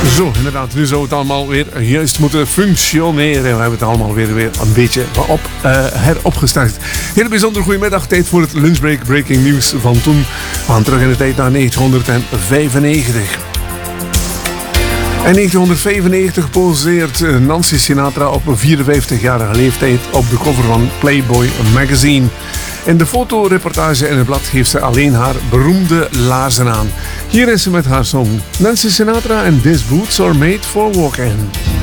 Zo, inderdaad, nu zou het allemaal weer juist moeten functioneren. We hebben het allemaal weer een beetje heropgestart. Hele bijzonder goedemiddag, tijd voor het lunchbreak breaking nieuws van toen. We gaan terug in de tijd naar 1995. In 1995 poseert Nancy Sinatra op een 54-jarige leeftijd op de cover van Playboy magazine. In de fotoreportage in het blad geeft ze alleen haar beroemde laarzen aan. Hier is ze met haar song Nancy Sinatra and These Boots Are Made for Walking.